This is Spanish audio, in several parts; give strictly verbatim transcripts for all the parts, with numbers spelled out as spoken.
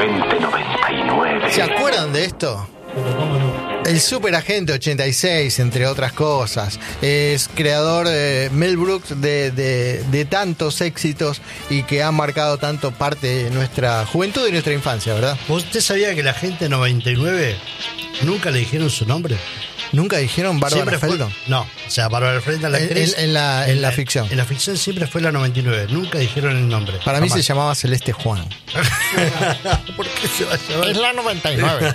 Agente noventa y nueve. ¿Se acuerdan de esto? Pero cómo no. El Superagente ochenta y seis, entre otras cosas. Es creador de Mel Brooks de, de, de tantos éxitos y que ha marcado tanto parte de nuestra juventud y nuestra infancia, ¿verdad? ¿Usted sabía que la gente noventa y nueve nunca le dijeron su nombre? ¿Nunca dijeron Bárbara Siempre fue- Feldon? No, o sea, Bárbara Feldon, la En- actriz. en- en la- en la ficción. En la ficción siempre fue la noventa y nueve, nunca dijeron el nombre. Para mí se Jamás. llamaba Celeste Juan. ¿Por qué se va a llamar? Es la noventa y nueve.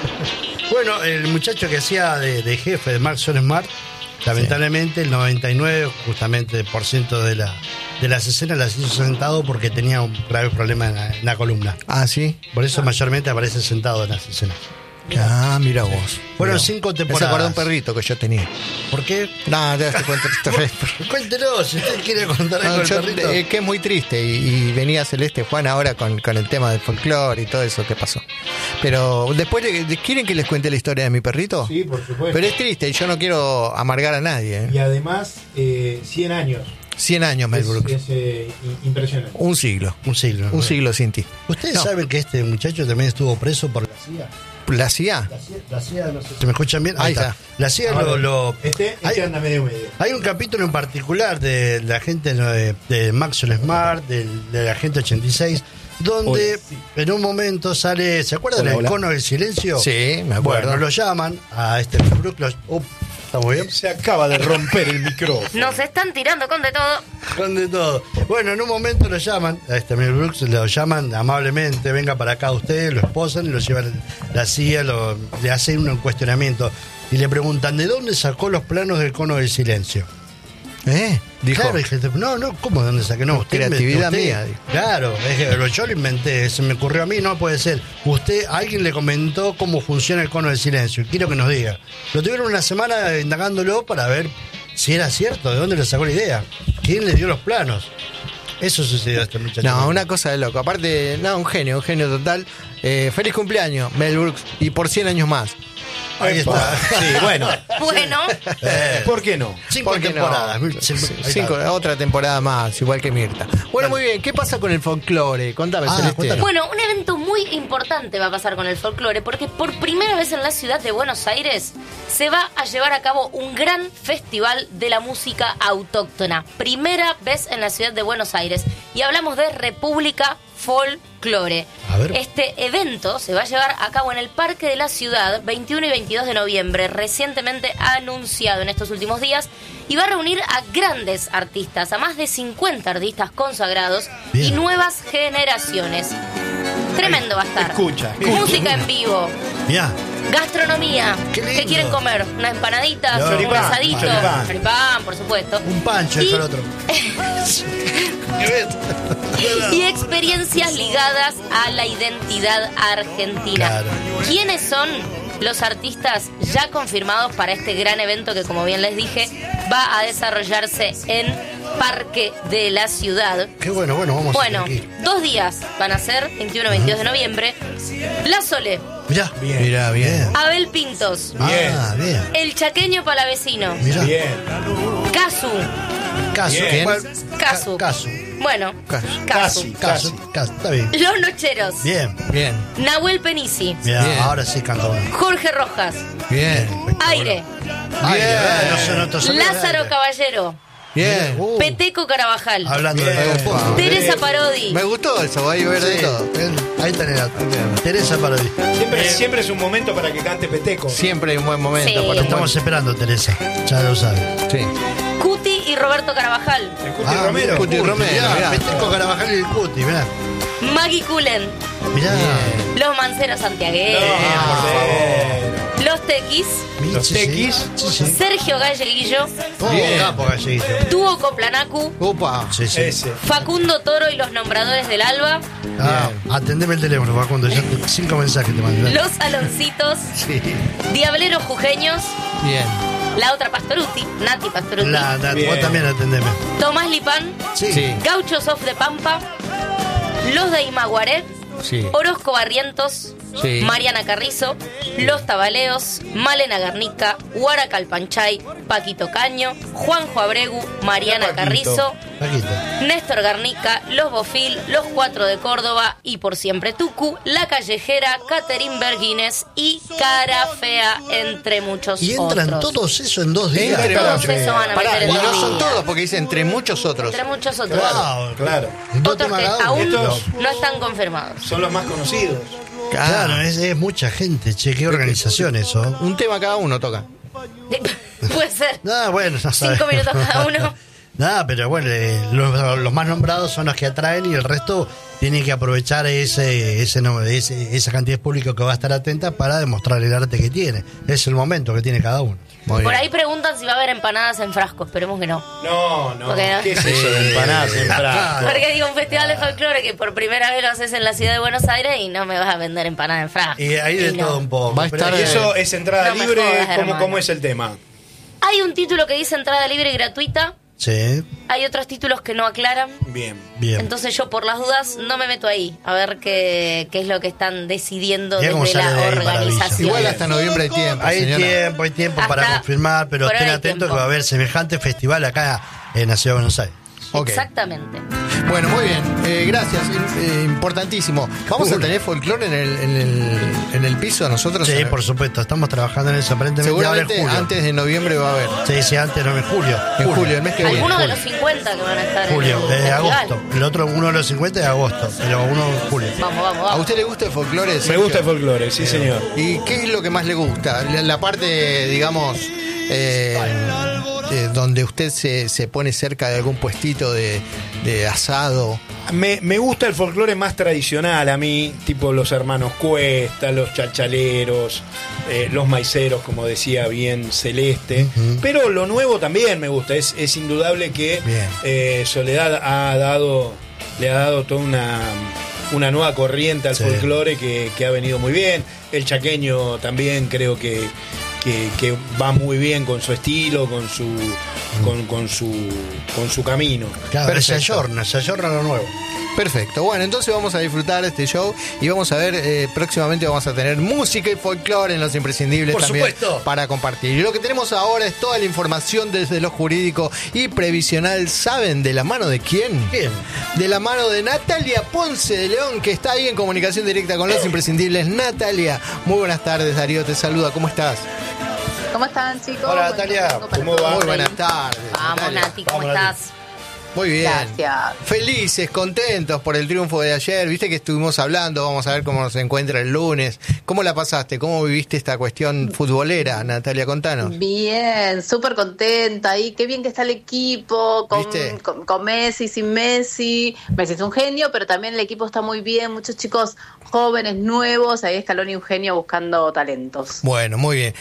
Bueno, el muchacho que hacía de, de jefe de Maxwell Smart, lamentablemente el noventa y nueve justamente por ciento de, la, de las escenas las hizo sentado porque tenía un grave problema en la, en la columna. Ah, ¿sí? Por eso mayormente aparece sentado en las escenas. Ah, mira vos. Fueron Mira. cinco Me se temporadas. acordó un perrito que yo tenía. ¿Por qué? No, te, te cuento. Cuéntelo, si usted quiere contar algo No, del yo- perrito. eh, que es muy triste y, y venía Celeste Juan ahora con, con el tema del folclore y todo eso que pasó. Pero después, le- ¿quieren que les cuente la historia de mi perrito? Sí, por supuesto. Pero es triste y yo no quiero amargar a nadie. ¿eh? Y además, eh, cien años. cien años, Mel Es, Brooks. es, eh, i- impresionante. Un siglo. Un siglo. Un siglo sin ti. ¿Ustedes No. saben que este muchacho también estuvo preso por la C I A? ¿La C I A? La C I A, la C I A no sé si me escuchan bien. Ahí está. La C I A Ahora, lo... lo- Este, este hay, anda medio medio. hay un capítulo en particular de la gente de, de Maxwell Smart, del, de la gente ochenta y seis, donde Hola, sí. en un momento sale... ¿Se acuerdan Hola, del hola. cono del silencio? Sí, me acuerdo. Bueno, lo llaman a este Brook. Lo, oh, ¿estamos bien? Se acaba de romper el micrófono. Nos están tirando con de todo. Con de todo. Bueno, en un momento lo llaman, a este Mel Brooks lo llaman amablemente, venga para acá usted, lo esposan y lo llevan a la C I A, lo, le hacen un cuestionamiento y le preguntan, ¿de dónde sacó los planos del cono del silencio? ¿Eh? Dijo. Claro, dije, no, no, ¿cómo de dónde saqué? No, usted Creatividad usted- mía, dijo. Claro, es que yo lo inventé, se me ocurrió a mí, no puede ser. Usted, alguien le comentó cómo funciona el cono del silencio, y quiero que nos diga. Lo tuvieron una semana indagándolo para ver si era cierto, de dónde le sacó la idea, quién le dio los planos. Eso sucedió a este muchacho. No, una cosa de loco. Aparte, no, un genio, un genio total. Eh, feliz cumpleaños, Mel Brooks. Y por cien años más. Ahí está. Sí, bueno. Bueno, Eh, ¿Por qué no? cinco ¿Por qué no? temporadas. Cinco- ahí Cinco, está. otra temporada más, igual que Mirta. Bueno, muy bien. ¿Qué pasa con el folclore? Contame, Ah, Celeste. cuéntanos. bueno, un evento muy importante va a pasar con el folclore porque por primera vez en la ciudad de Buenos Aires se va a llevar a cabo un gran festival de la música autóctona. Primera vez en la ciudad de Buenos Aires. Y hablamos de República Folclore. A ver. Este evento se va a llevar a cabo en el Parque de la Ciudad, veintiuno y veintidós de noviembre, recientemente anunciado en estos últimos días, y va a reunir a grandes artistas, a más de cincuenta artistas consagrados Bien. y nuevas generaciones. Tremendo va a estar. Escucha, Música en vivo, Mirá, gastronomía. Qué lindo. ¿Qué quieren comer? ¿Una empanadita? No. ¿Un Choripán, asadito? choripán. Choripán, por supuesto. un pancho, Y- dijo el otro. Y experiencias ligadas a la identidad argentina. Claro. ¿Quiénes son los artistas ya confirmados para este gran evento que, como bien les dije, va a desarrollarse en Parque de la Ciudad? Qué bueno, bueno, vamos Bueno, a ir aquí. dos días van a ser, veintiuno y veintidós de noviembre. La Sole, Mirá, Bien. Mira, bien. Abel Pintos, Bien. Ah, bien. El Chaqueño Palavecino, Mirá. Bien. Casu, Caso. Bien. ¿Cuál? Casu. Ca- Caso. bueno, Casu. Casu, Caso. Caso. Está bien. Los Nocheros, Bien. Bien, Nahuel Penisi, Mirá, Bien. ahora sí canto bien. Jorge Rojas, bien, Aire, Ay, Bien. eh, no se notó salir al Lázaro aire. Caballero, bien. Uh, Peteco Carabajal, hablando de Bien. todo. Ufa. Teresa Parodi, Me gustó eso, va a ver de Sí, todo. bien. Ahí tenés la Teresa Parodi. Siempre, siempre es un momento para que cante Peteco. Siempre hay un buen momento Sí. para Te un estamos esperando, Teresa. Ya lo sabes. buen- Sí. Cuti y Roberto Carabajal, El Cuti Ah, Romero. Cuti Romero, mirá, mirá. Peteco Carabajal y el Cuti, mirá. Maggie Cullen, Mirá. Los Manceros Santiagueros, No, Los Tequis, Mirá, Los sí, Tequis. Sí, sí. sí. Sergio Galleguillo, Oh, Bien. capo, Galleguillo. Dúo Coplanacu, Upa. Sí, sí. Ese. Facundo Toro y los Nombradores del Alba, Ah, atendeme el teléfono, Facundo. Ya te- cinco mensajes te mandé. Los Aloncitos, Sí. Diableros Jujeños, Bien. la otra Pastoruti, Nati Pastoruti, La, la, Bien. vos también atendeme. Tomás Lipán, Sí. Sí. Gauchos of the Pampa, Los de Imaguaré, Sí. Orozco Barrientos, Sí. Mariana Carrizo, Los Tabaleos, Malena Garnica, Huara Calpanchay, Paquito Caño, Juanjo Abregu, Mariana Hola, Paquito. Carrizo, Paquita. Néstor Garnica, Los Bofil, Los Cuatro de Córdoba y Por Siempre Tucu, La Callejera, Catherine Berguines y Cara Fea, entre muchos Y entran otros. todos esos en dos días. Entre Todos muchos. esos van a Pará, meter en y no dos son días. todos, porque dice entre muchos otros. Entre muchos otros. Claro, Claro. Dos Otros temas que cada uno. aún Estos- no están confirmados. Son los más conocidos. Claro, es, es mucha gente, che, qué organización eso. Un tema cada uno toca. Puede ser. Nada, bueno, no Cinco sabe. minutos cada uno. Nada, pero bueno, eh, los, los más nombrados son los que atraen y el resto tiene que aprovechar ese, ese, no, ese esa cantidad de público que va a estar atenta para demostrar el arte que tiene. Es el momento que tiene cada uno. Muy Por bien. ahí preguntan si va a haber empanadas en frasco. Esperemos que no. No, no. Ok, ¿no? ¿Qué es eso de empanadas en frasco? Porque digo, un festival de folclore que por primera vez lo haces en la ciudad de Buenos Aires y no me vas a vender empanadas en frasco. Y ahí de Y no. todo un poco. Va a pero- estar- ¿Y eso es entrada No me libre? jodas, ¿Cómo, hermano. ¿Cómo es el tema? Hay un título que dice entrada libre y gratuita. Sí, Hay otros títulos que no aclaran. Bien. bien. Entonces yo por las dudas no me meto ahí a ver qué, qué es lo que están decidiendo Mirá cómo desde sale la de ahí, maravilla. organización. Igual hasta noviembre hay tiempo, hay señora. tiempo, hay tiempo para Hasta- confirmar, pero por ahora estén hay atentos tiempo. que va a haber semejante festival acá en la ciudad de Buenos Aires. Ok. Exactamente. Bueno, muy bien. Eh, gracias. Eh, importantísimo. ¿Vamos a Cool. tener folclore en el, en el, en el piso nosotros? Sí, por supuesto, estamos trabajando en eso. Aparentemente ahora en Seguramente julio. antes de noviembre va a haber. Sí, sí, antes, no, en julio. En julio, el mes que viene. Algunos de Julio. los cincuenta que van a estar Julio, en el de festival. agosto. El otro, uno de los cincuenta de agosto, pero uno en julio. Vamos, vamos, ¿A vamos. usted le gusta el folclore? Me Sergio? gusta el folclore, sí, señor. ¿Y qué es lo que más le gusta? La, la parte, digamos, eh, eh, donde usted se, se pone cerca de algún puestito de, de asado. Me, me gusta el folclore más tradicional a mí, tipo los hermanos Cuesta, los chalchaleros, eh, los maiceros, como decía bien Celeste. Ujú. Pero lo nuevo también me gusta. Es, es indudable que Bien. eh, Soledad ha dado, le ha dado toda una, una nueva corriente al Sí. folclore que, que ha venido muy bien. El chaqueño también creo que, que, que va muy bien con su estilo, con su, con, con su, con su camino. Claro, se Perfecto. ayorna, se ayorna lo nuevo. Perfecto. Bueno, entonces vamos a disfrutar de este show y vamos a ver, eh, próximamente vamos a tener música y folclore en Los Imprescindibles Por también supuesto. para compartir. Y lo que tenemos ahora es toda la información desde lo jurídico y previsional. ¿Saben de la mano de quién? ¿Quién? De la mano de Natalia Ponce de León, que está ahí en comunicación directa con Los Imprescindibles. Natalia, muy buenas tardes. Darío te saluda. ¿Cómo estás? ¿Cómo están, chicos? Hola, Buen Natalia. domingo para ¿Cómo todos. va? Muy buenas tardes. Vamos, Natalia. Nati, ¿cómo Vamos, Nati. estás? Muy bien. Gracias. Felices, contentos por el triunfo de ayer. Viste que estuvimos hablando, vamos a ver cómo nos encuentra el lunes. ¿Cómo la pasaste? ¿Cómo viviste esta cuestión futbolera, Natalia? Contanos. Bien, súper contenta. Y qué bien que está el equipo, con, ¿Viste? con, con Messi, sin Messi. Messi es un genio, pero también el equipo está muy bien. Muchos chicos jóvenes, nuevos. Ahí Scaloni y Eugenio buscando talentos. Bueno, muy bien.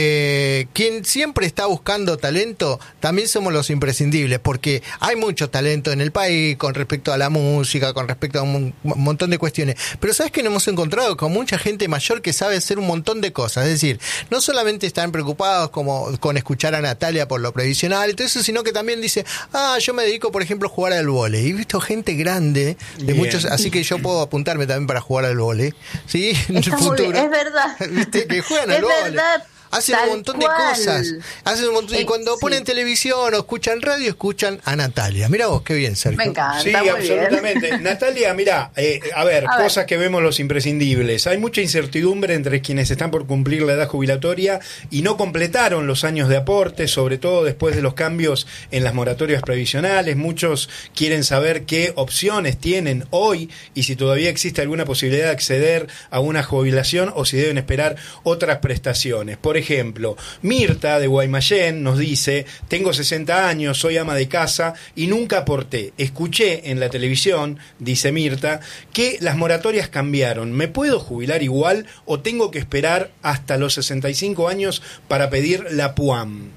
Eh, quien siempre está buscando talento, también somos los imprescindibles, porque hay mucho talento en el país con respecto a la música, con respecto a un mon- montón de cuestiones. Pero ¿sabes que nos hemos encontrado con mucha gente mayor que sabe hacer un montón de cosas? Es decir, no solamente están preocupados como con escuchar a Natalia por lo previsional y todo eso, sino que también dice, ah, yo me dedico, por ejemplo, a jugar al vóley. Y he visto gente grande, de Bien. muchos, así que yo puedo apuntarme también para jugar al vóley. ¿Sí? En el Está muy futuro. bien, es verdad. ¿Viste? Que juegan al Es vóley. verdad, Hacen un tal montón cual. de cosas. Hacen un montón, y Eh, cuando sí. ponen televisión o escuchan radio, escuchan a Natalia. Mira vos, qué bien, Sergio. Me encanta, Sí, muy absolutamente. bien. Natalia, mira, eh, a ver, A ver. cosas que vemos los imprescindibles. Hay mucha incertidumbre entre quienes están por cumplir la edad jubilatoria y no completaron los años de aporte, sobre todo después de los cambios en las moratorias previsionales. Muchos quieren saber qué opciones tienen hoy y si todavía existe alguna posibilidad de acceder a una jubilación o si deben esperar otras prestaciones. Por ejemplo, Mirta de Guaymallén nos dice, tengo sesenta años, soy ama de casa y nunca aporté. Escuché en la televisión, dice Mirta, que las moratorias cambiaron. ¿Me puedo jubilar igual o tengo que esperar hasta los sesenta y cinco años para pedir la P U A M?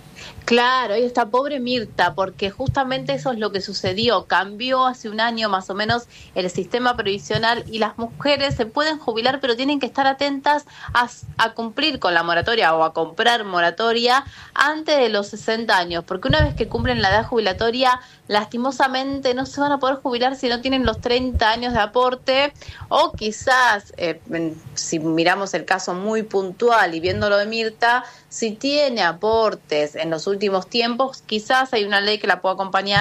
Claro, ahí está pobre Mirta, porque justamente eso es lo que sucedió. Cambió hace un año más o menos el sistema previsional y las mujeres se pueden jubilar, pero tienen que estar atentas a, a cumplir con la moratoria o a comprar moratoria antes de los sesenta años, porque una vez que cumplen la edad jubilatoria, lastimosamente no se van a poder jubilar si no tienen los treinta años de aporte, o quizás, eh, en- si miramos el caso muy puntual y viendo lo de Mirta, si tiene aportes en los últimos tiempos, quizás hay una ley que la pueda acompañar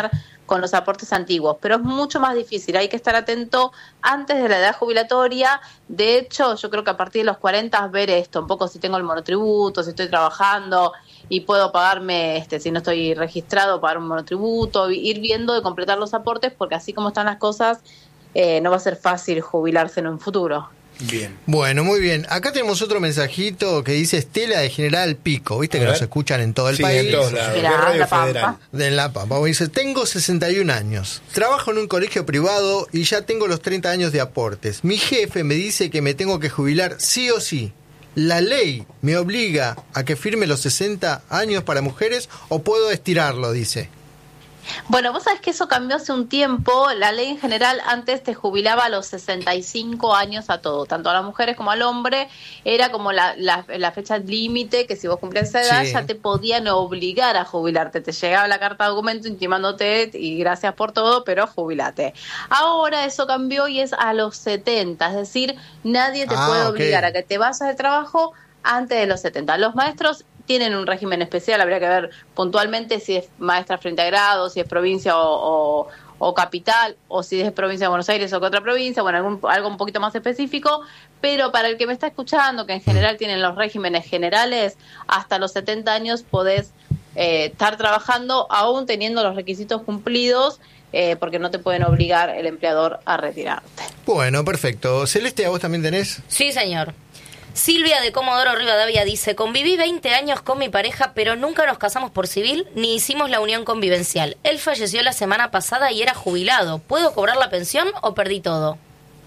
con los aportes antiguos, pero es mucho más difícil, hay que estar atento antes de la edad jubilatoria. De hecho, yo creo que a partir de los cuarenta ver esto, un poco si tengo el monotributo, si estoy trabajando y puedo pagarme, este, si no estoy registrado, pagar un monotributo, ir viendo de completar los aportes, porque así como están las cosas, eh, no va a ser fácil jubilarse en un futuro. Bien. Bueno, muy bien. Acá tenemos otro mensajito que dice Estela de General Pico. Viste A que ver. nos escuchan en todo el Sí, país. en todos lados. Mirá, De Radio La Pampa. Federal. De La Pampa. Dice, tengo sesenta y un años. Trabajo en un colegio privado y ya tengo los treinta años de aportes. Mi jefe me dice que me tengo que jubilar sí o sí. ¿La ley me obliga a que firme los sesenta años para mujeres o puedo estirarlo? Dice. Bueno, vos sabés que eso cambió hace un tiempo. La ley en general antes te jubilaba a los sesenta y cinco años a todo, tanto a las mujeres como al hombre. Era como la, la, la fecha límite, que si vos cumplías esa edad Sí. ya te podían obligar a jubilarte. Te llegaba la carta de documento intimándote y gracias por todo, pero jubilate. Ahora eso cambió y es a los setenta, es decir, nadie te Ah, puede ok. obligar a que te vayas de trabajo antes de los setenta. Los maestros tienen un régimen especial, habría que ver puntualmente si es maestra frente a grado, si es provincia o, o, o capital, o si es provincia de Buenos Aires o que otra provincia, bueno, algún, algo un poquito más específico, pero para el que me está escuchando, que en general tienen los regímenes generales, hasta los setenta años podés eh, estar trabajando aún teniendo los requisitos cumplidos, eh, porque no te pueden obligar el empleador a retirarte. Bueno, perfecto. Celeste, ¿a vos también tenés? Sí, señor. Silvia de Comodoro Rivadavia dice, conviví veinte años con mi pareja, pero nunca nos casamos por civil ni hicimos la unión convivencial. Él falleció la semana pasada y era jubilado. ¿Puedo cobrar la pensión o perdí todo?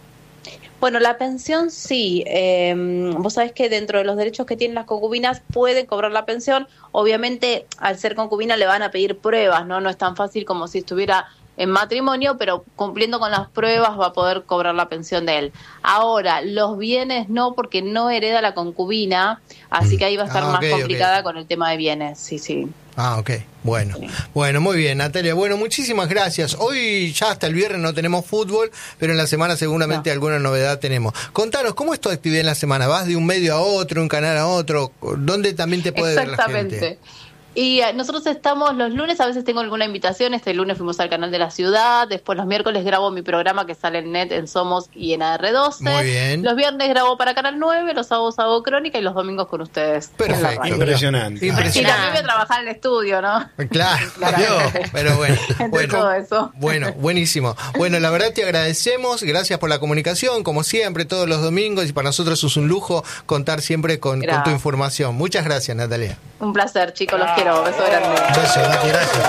Bueno, la pensión sí. Eh, vos sabés que dentro de los derechos que tienen las concubinas pueden cobrar la pensión. Obviamente, al ser concubina le van a pedir pruebas, ¿no? No es tan fácil como si estuviera en matrimonio, pero cumpliendo con las pruebas va a poder cobrar la pensión de él. Ahora, los bienes no, porque no hereda la concubina, así que ahí va a estar Ah, más ok, complicada ok. con el tema de bienes. Sí, sí. Ah, ok. Bueno. Sí. Bueno, muy bien, Natalia. Bueno, muchísimas gracias. Hoy ya hasta el viernes no tenemos fútbol, pero en la semana seguramente No. alguna novedad tenemos. Contanos, ¿cómo es tu actividad en la semana? ¿Vas de un medio a otro, un canal a otro? ¿Dónde también te puede ver la gente? Exactamente. Y eh, nosotros estamos los lunes, a veces tengo alguna invitación, este lunes fuimos al canal de la ciudad, después los miércoles grabo mi programa que sale en Net, en Somos y en A R doce. Muy bien. Los viernes grabo para Canal nueve, los sábados hago Crónica y los domingos con ustedes. en la Perfecto. radio. Impresionante. Y Impresionante. también voy a trabajar en el estudio, ¿no? Claro, Claramente. Dios, pero bueno, Entre bueno, todo eso. bueno, buenísimo. Bueno, la verdad te agradecemos, gracias por la comunicación, como siempre, todos los domingos, y para nosotros es un lujo contar siempre con, con tu Gracias. información. Muchas gracias, Natalia. Un placer, chicos, los quiero. Beso grande. Beso, Nati, gracias.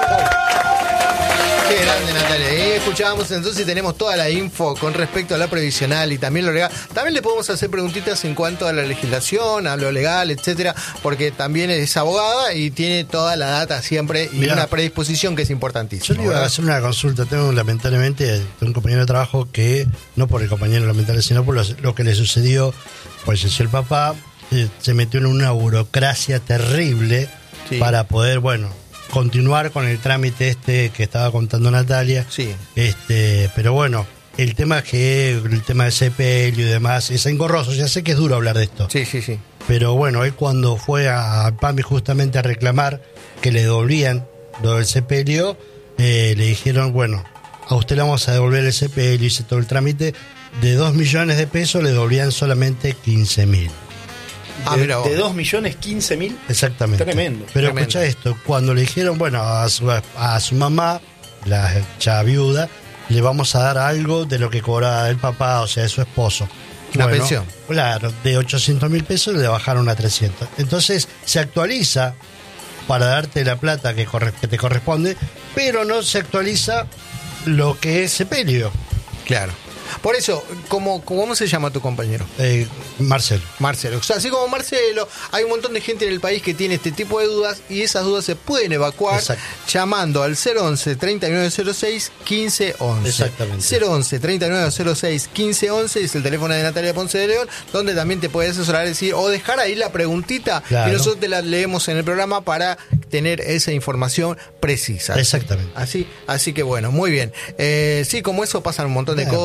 Qué grande, Natalia. Y escuchábamos entonces y tenemos toda la info con respecto a la previsional y también lo legal. También le podemos hacer preguntitas en cuanto a la legislación, a lo legal, etcétera, porque también es abogada y tiene toda la data siempre y Mirá. una predisposición que es Yo importantísima. le iba a ¿verdad? hacer una consulta. Tengo lamentablemente tengo un compañero de trabajo que, no por el compañero lamentable, sino por lo, lo que le sucedió, falleció el papá, eh, se metió en una burocracia terrible Sí. para poder, bueno, continuar con el trámite este que estaba contando Natalia. Sí. Este, pero bueno, el tema es que el tema del sepelio y demás es engorroso. Ya sé que es duro hablar de esto. Sí, sí, sí. Pero bueno, él cuando fue a PAMI justamente a reclamar que le devolvían lo del sepelio, eh, le dijeron, bueno, a usted le vamos a devolver el sepelio, hice todo el trámite, de dos millones de pesos le devolvían solamente quince mil. Ah, de, mira vos. de dos millones quince mil. Exactamente. Tremendo. Pero Tremendo. escucha esto, cuando le dijeron, bueno, a su, a su mamá, la ya viuda, le vamos a dar algo de lo que cobraba el papá, o sea, de su esposo. La pensión. Claro, de ochocientos mil pesos le bajaron a trescientos. Entonces se actualiza para darte la plata que, corre- que te corresponde, pero no se actualiza lo que es sepelio. Claro. Por eso, ¿cómo, ¿cómo se llama tu compañero? Eh, Marcelo. Marcelo. O sea, así como Marcelo, hay un montón de gente en el país que tiene este tipo de dudas y esas dudas se pueden evacuar Exacto. llamando al cero once, treinta y nueve cero seis, quince once. Exactamente. cero once, treinta y nueve cero seis, quince once es el teléfono de Natalia Ponce de León, donde también te puedes asesorar, decir, o dejar ahí la preguntita Claro. y nosotros te la leemos en el programa para tener esa información precisa. Exactamente. Así, así que bueno, muy bien. Eh, sí, como eso pasan un montón de Claro. cosas, la cobertura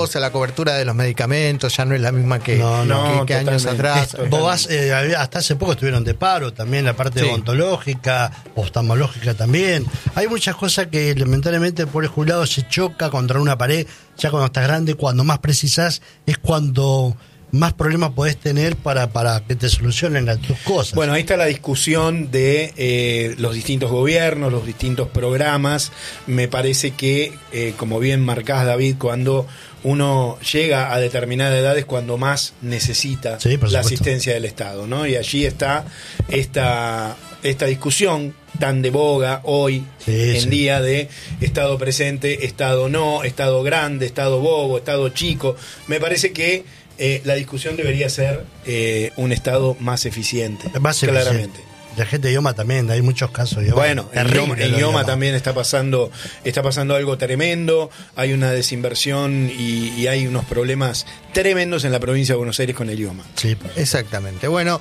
cobertura de los medicamentos ya no es la misma que, No, no, que, que años totalmente. atrás. Esto- Vos vas, eh, hasta hace poco estuvieron de paro también, la parte Sí. odontológica, oftalmológica también. Hay muchas cosas que lamentablemente el pobre jubilado se choca contra una pared, ya cuando estás grande, cuando más precisás, es cuando más problemas podés tener para, para que te solucionen las, tus cosas. Bueno, ahí está la discusión de eh, los distintos gobiernos, los distintos programas. Me parece que, eh, como bien marcás, David, cuando uno llega a determinada edad es cuando más necesita Sí, por la supuesto. asistencia del Estado, ¿no? Y allí está esta, esta discusión tan de boga hoy Sí, en sí. día de Estado presente, Estado no, Estado grande, Estado bobo, Estado chico. Me parece que eh, la discusión debería ser eh, un Estado más eficiente, Más claramente. eficiente. La gente de IOMA también, hay muchos casos. de IOMA. Bueno, en Terrible IOMA, lo en de IOMA también está pasando, está pasando algo tremendo, hay una desinversión y, y hay unos problemas tremendos en la provincia de Buenos Aires con el IOMA. Sí. Exactamente. Bueno,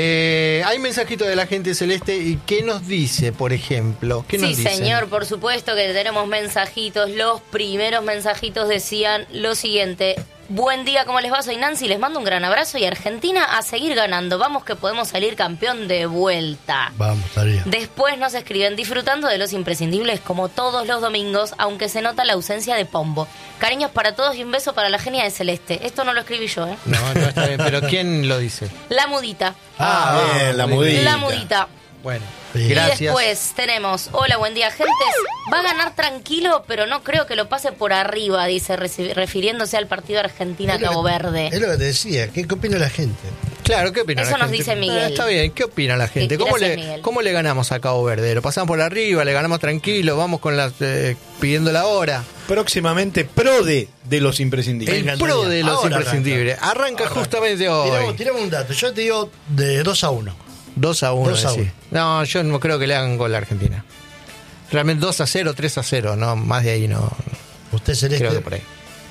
eh, hay mensajitos de la gente celeste y ¿qué nos dice, por ejemplo? ¿Qué nos Sí, dicen? señor, por supuesto que tenemos mensajitos. Los primeros mensajitos decían lo siguiente. Buen día, ¿cómo les va? Soy Nancy, les mando un gran abrazo y Argentina a seguir ganando. Vamos que podemos salir campeón de vuelta. Vamos, estaría. Después nos escriben disfrutando de los imprescindibles como todos los domingos, aunque se nota la ausencia de Pombo. Cariños para todos y un beso para la genia de Celeste. Esto no lo escribí yo, ¿eh? No, no está bien, pero ¿quién lo dice? La mudita. Ah, bien, la mudita. La mudita. Bueno, Sí. gracias. Y después tenemos, hola, buen día, gentes. Va a ganar tranquilo, pero no creo que lo pase por arriba, dice, reci- refiriéndose al partido Argentina-Cabo Verde. Es lo que te decía, ¿qué, qué opina la gente? Claro, ¿qué opina Eso la nos gente? dice Miguel. Ah, está bien, ¿qué opina la gente? Sí, ¿Cómo gracias, le, Miguel. ¿Cómo le ganamos a Cabo Verde? ¿Lo pasamos por arriba? ¿Le ganamos tranquilo? ¿Vamos con las eh, pidiendo la hora? Próximamente, PRODE de los imprescindibles. El encantaría. pro de los Ahora imprescindibles. Arranca, justamente hoy. Tiramos, tiramos un dato, yo te digo de dos a uno. dos a uno. dos a decís. No, yo no creo que le hagan gol a Argentina. Realmente dos a cero, tres a cero, no, más de ahí no. Usted Celeste. Creo que por ahí.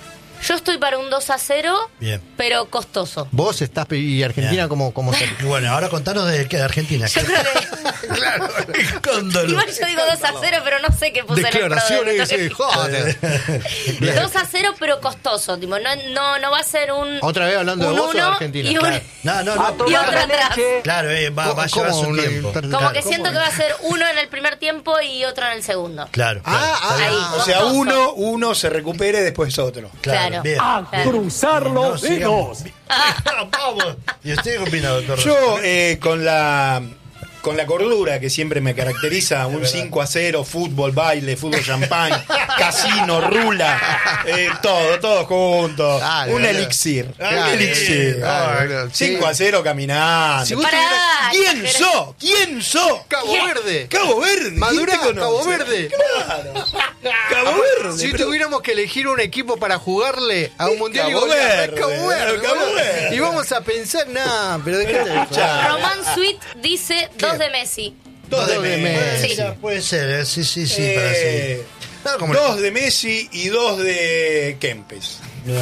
Yo estoy para un dos a cero, Bien. pero costoso. Vos estás y Argentina Bien. como, como se- Y bueno, ahora contanos de qué, de Argentina. Yo creo que... Claro, cóndolo. Igual yo digo dos a cero, pero no sé qué puse en el declaraciones, pro de- sí, joder. dos a cero, pero costoso. Tipo, no, no, no va a ser un... Otra vez hablando de un vos o de uno Argentina. y un- Claro. No, no, no. y otro atrás. Claro, eh, va, va a llevar ¿Cómo su uno- tiempo. Como Como Claro. que siento que va a ser uno en el primer tiempo y otro en el segundo. Claro, claro. Ah, Está bien. Ahí. O sea, Costoso. uno, uno se recupere, después otro. Claro. Bien. Claro. Cruzarlo No, de sigamos. dos. Vamos. ¿Y usted qué opina, doctor? Yo, eh, con la con la cordura que siempre me caracteriza, un cinco a cero, fútbol, baile, fútbol champán, casino, rula, eh, todo, todo junto. Dale, un boludo. elixir. Claro, un elixir. dale, boludo. cinco a cero caminando. Si vos Pará, ¿Quién exagerá. sos? ¿Quién sos? Cabo ¿Quién? Verde. Cabo Verde. Madurá, ¿Quién te Cabo conoce? Verde. Claro. Cabo Verde. Si pero- tuviéramos que elegir un equipo para jugarle a un mundial, Cabo digo, Verde, Cabo Verde, Cabo boludo. Verde. Y vamos a pensar, nada, pero dejate de Escuchá. Román Sweet dice dos de Messi. Dos de Dos de Messi. Messi. Sí. Ya, puede ser, eh, sí, sí, sí. Eh, para sí. Claro, como- Dos de Messi y dos de Kempes.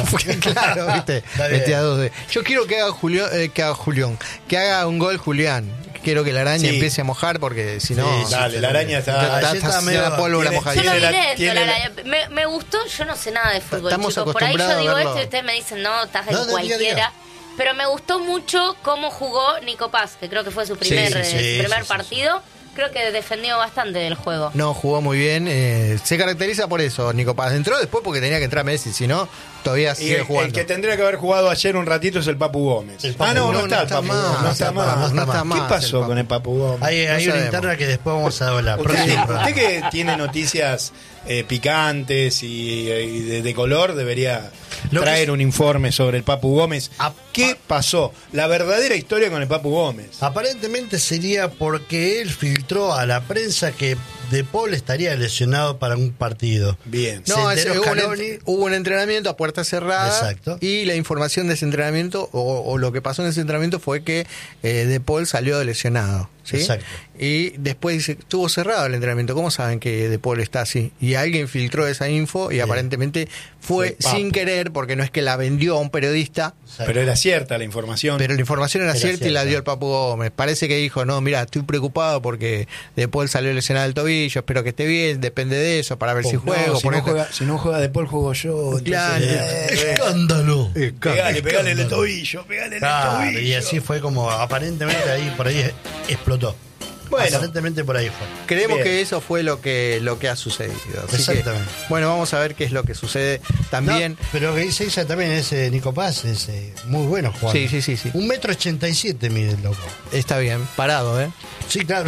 Claro, viste. Está bien. Metí a dos de- Yo quiero que haga Julio, eh, que haga Julián, que haga un gol Julián. Quiero que la araña Sí. empiece a mojar porque si no. Sí, sí, Dale, la araña está. está, Ayer está, estaba está medio- la pólvora tiene- mojadita. Yo lo vi Tiene la- lento, tiene la- la- la- me, me gustó, yo no sé nada de fútbol, Estamos chicos. Por ahí yo acostumbrados a digo verlo. esto y ustedes me dicen, no, estás en No, no, diga, cualquiera. diga. Pero me gustó mucho cómo jugó Nico Paz, que creo que fue su primer, sí, eh, sí, su sí, primer sí, sí. partido. Creo que defendió bastante del juego. No, jugó muy bien. eh, se caracteriza por eso, Nico Paz. Entró después porque tenía que entrar Messi, si no, todavía Y sigue el, jugando. el que tendría que haber jugado ayer un ratito es el Papu Gómez. El Papu ah, no, no, no, está no el está Papu más, Gómez. No está más. no está ¿Qué más el pasó Papu. con el Papu Gómez? Hay, hay No una sabemos. interna que después vamos a hablar. Usted, Próximo. usted que tiene noticias eh, picantes y, y de, de color, debería Lo que traer es- un informe sobre el Papu Gómez. Ah, ¿Qué pasó? La verdadera historia con el Papu Gómez. Aparentemente sería porque él filtró a la prensa que De Paul estaría lesionado para un partido. Bien. No, Se es- enteró hubo, un, Scaloni. ent- hubo un entrenamiento a puerta cerrada. Exacto. Y la información de ese entrenamiento, o, o lo que pasó en ese entrenamiento, fue que eh, De Paul salió lesionado. ¿sí? Exacto. Y después dice, estuvo cerrado el entrenamiento. ¿Cómo saben que De Paul está así? Y alguien filtró esa info y aparentemente fue Fue sin querer, porque no es que la vendió a un periodista, Pero era cierta la información. pero la información era, Era cierta y la cierta. dio el Papu Gómez. Parece que dijo, no, mira, estoy preocupado porque después salió lesionado del tobillo, espero que esté bien, depende de eso, para ver Oh, si no, juego. si, porque- no juega, si no juega de Paul, juego yo. entonces, Claro. eh, ¡Escándalo! Pegale, pegale en el Escándalo. tobillo, pegale en el Claro, tobillo. y así fue como aparentemente ahí por ahí explotó. Bueno. Aparentemente por ahí fue. Creemos Bien. que eso fue lo que lo que ha sucedido. Así Exactamente. que, bueno, vamos a ver qué es lo que sucede también. No, pero lo que dice ella también es eh, Nico Paz, es eh, muy bueno jugando. Sí, sí, sí, sí. Un metro ochenta y siete mide el loco. Está bien, parado, ¿eh? Sí, claro.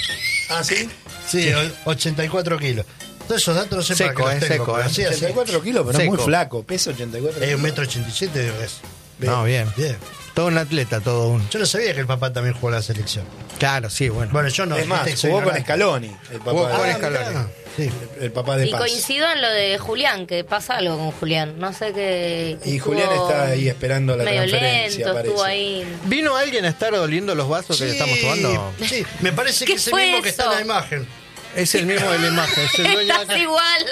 Ah, ¿sí? Sí, o- ochenta y cuatro kilos. Todos esos datos no sé Seco, para qué eh, los tengo, seco, pero eh. sí, así. ochenta y cuatro kilos, pero Seco. es muy flaco. Pesa ochenta y cuatro Es un kilos. metro ochenta y siete, digo, es. No, bien. Bien. Todo un atleta, todo un. Yo no sabía que el papá también jugó a la selección. Claro, sí, bueno. Bueno, yo no. Es más, viste que soy jugó con ignorante. Scaloni, el Jugó papá, con de, Scaloni. mirá. Sí. el papá de Y Paz. coincido en lo de Julián, que pasa algo con Julián. No sé qué. Y estuvo Julián está ahí esperando la medio transferencia, lento, estuvo parece. ahí. ¿Vino alguien a estar oliendo los vasos que le estamos tomando? Sí, me parece ¿Qué que es el fue mismo que está en eso? la imagen. Es el mismo de la imagen. Es el dueño Estás de... igual.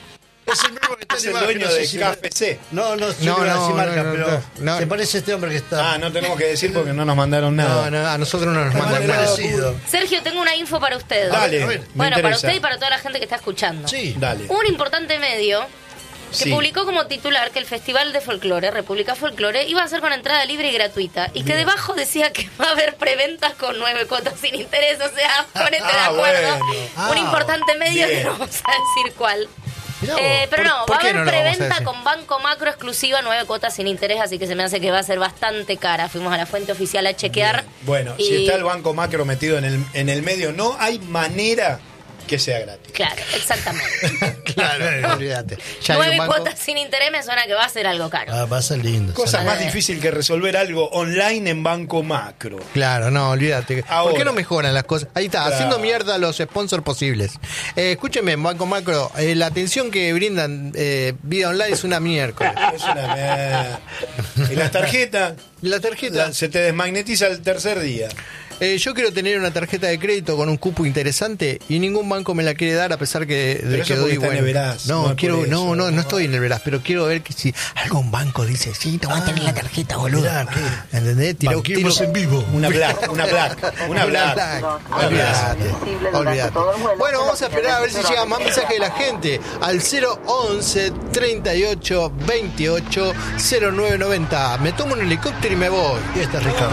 Es el mismo que está Es en el la imagen. dueño no sé de si- K F C. No, no, sí No, no, no, no, marca, no, no, pero no. se parece a este hombre que está. Ah, no tenemos que decir porque no nos mandaron nada. No, no, a nosotros no nos Está mandan mal nada. parecido. Sergio, tengo una info para usted. Dale, A ver, me Bueno, para interesa. usted y para toda la gente que está escuchando. Sí. Dale. Un importante medio que Sí. publicó como titular que el Festival de Folclore, República Folclore, iba a ser con entrada libre y gratuita. Y que debajo decía que va a haber preventas con nueve cuotas sin interés. O sea, ponete de Ah, acuerdo. bueno. Un Ah, importante medio que bien. no vamos a decir cuál. Mirá vos. Eh, pero ¿Por- no, por va a qué haber no lo vamos a preventa decir? con Banco Macro exclusiva, nueve cuotas sin interés, así que se me hace que va a ser bastante cara. Fuimos a la fuente oficial a chequear. Bueno, y- si está el Banco Macro metido en el, en el medio, no hay manera que sea gratis. Claro, exactamente. Claro, olvídate. Ya hay Nueve un banco- cuotas sin interés me suena que va a ser algo caro. Ah, va a ser lindo. Cosa sale. más difícil que resolver algo online en Banco Macro. Claro, no, olvídate. ¿Por Ahora. qué no mejoran las cosas? Ahí está, Claro. haciendo mierda a los sponsors posibles. Eh, escúcheme, Banco Macro, eh, la atención que brindan eh, Vida Online es una miércoles. Es una mierda. Y las tarjetas La tarjeta. la- se te desmagnetiza el tercer día. Eh, yo quiero tener una tarjeta de crédito con un cupo interesante y ningún banco me la quiere dar a pesar que, de Pero que eso doy porque está en bueno. el Veraz, no No, es por quiero, eso. no, no, no estoy en el Veraz, pero quiero ver que si algún banco dice, sí, te voy a tener la tarjeta, boludo. mirá, qué- ¿Entendés? Tiro, Banquemos tiro- en vivo. Una black, una black, una black. Olvídate, olvídate. Bueno, vamos a esperar a ver si llega más mensaje de la gente al cero once treinta y ocho veintiocho cero nueve noventa. Me tomo un helicóptero y me voy. Y este es Ricardo.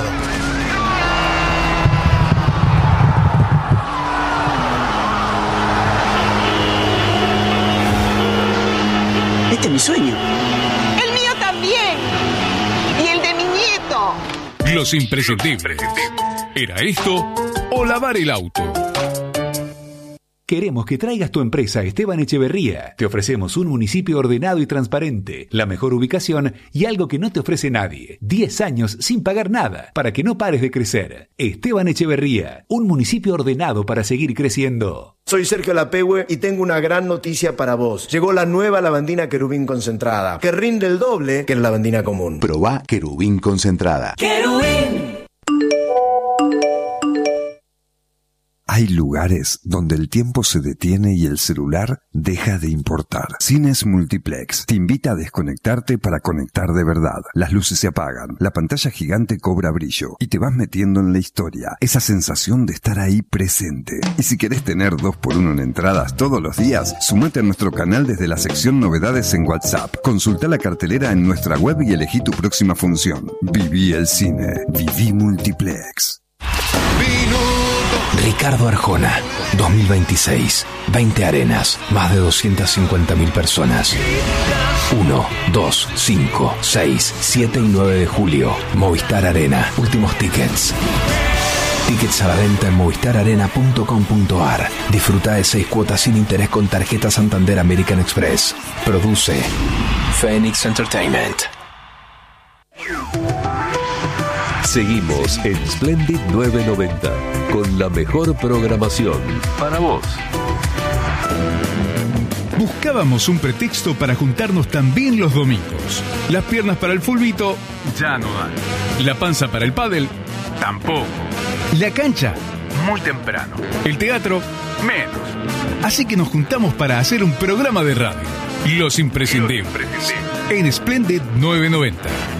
Este es mi sueño. El mío también. Y el de mi nieto. Los imprescindibles. ¿Era esto o lavar el auto? Queremos que traigas tu empresa a Esteban Echeverría. Te ofrecemos un municipio ordenado y transparente, la mejor ubicación y algo que no te ofrece nadie. diez años sin pagar nada, para que no pares de crecer. Esteban Echeverría, un municipio ordenado para seguir creciendo. Soy Sergio Lapehue y tengo una gran noticia para vos. Llegó la nueva lavandina querubín concentrada, que rinde el doble que la lavandina común. Probá querubín concentrada. Hay lugares donde el tiempo se detiene y el celular deja de importar. Cines Multiplex te invita a desconectarte para conectar de verdad. Las luces se apagan, la pantalla gigante cobra brillo y te vas metiendo en la historia. Esa sensación de estar ahí presente. Y si querés tener dos por uno en entradas todos los días, sumate a nuestro canal desde la sección Novedades en WhatsApp. Consulta la cartelera en nuestra web y elegí tu próxima función. Viví el cine. Viví Multiplex. Ricardo Arjona, dos mil veintiséis, veinte arenas, más de doscientas cincuenta mil personas. uno, dos, cinco, seis, siete y nueve de julio, Movistar Arena, últimos tickets. Tickets a la venta en movistar arena punto com punto ar. Disfruta de seis cuotas sin interés con tarjeta Santander American Express. Produce Phoenix Entertainment. Seguimos en Splendid novecientos noventa con la mejor programación para vos. Buscábamos un pretexto para juntarnos también los domingos. Las piernas para el fulbito ya no dan. La panza para el pádel tampoco. La cancha muy temprano. El teatro menos. Así que nos juntamos para hacer un programa de radio. Los imprescindibles. En Splendid novecientos noventa.